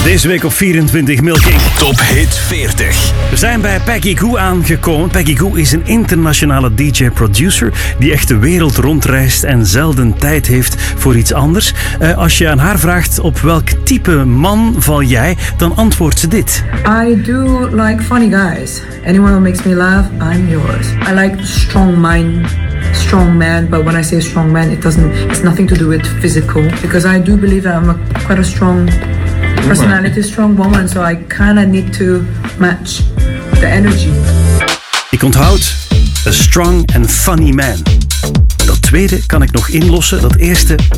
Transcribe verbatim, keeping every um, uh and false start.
Deze week op vierentwintig Milking. Top Hit veertig. We zijn bij Peggy Gou aangekomen. Peggy Gou is een internationale D J-producer die echt de wereld rondreist en zelden tijd heeft voor iets anders. Uh, als je aan haar vraagt op welk type man val jij, dan antwoordt ze dit. I do like funny guys. Anyone who makes me laugh, I'm yours. I like strong mind, strong man, but when I say strong man, it doesn't, it's nothing to do with physical, because I do believe that I'm a, quite a strong personality, strong woman, so I kind of need to match the energy. Ik onthoud a strong and funny man. Dat tweede kan ik nog inlossen, dat eerste